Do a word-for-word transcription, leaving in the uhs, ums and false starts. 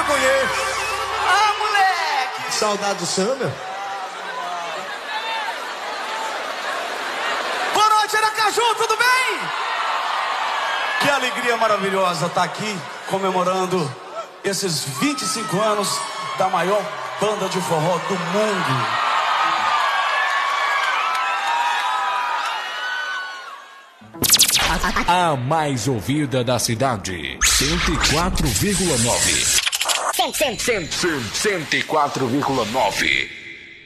eu conheço. Ah, moleque! Saudade do samba. Boa noite, Aracaju, tudo bem? Que alegria maravilhosa estar aqui comemorando esses vinte e cinco anos da maior banda de forró do mundo. A mais ouvida da cidade, cento e quatro vírgula nove. cento e quatro vírgula nove.